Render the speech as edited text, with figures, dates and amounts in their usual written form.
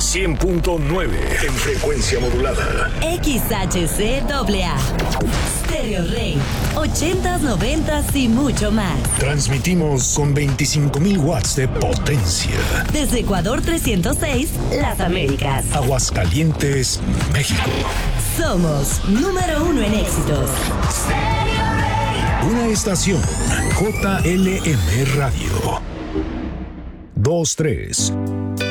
100.9 en frecuencia modulada. XHCAA. Stereo Rey. 80s, 90s y mucho más. Transmitimos con 25,000 watts de potencia. Desde Ecuador 306, Las Américas. Aguascalientes, México. Somos número 1 en éxitos. Una estación JLM Radio. 2-3.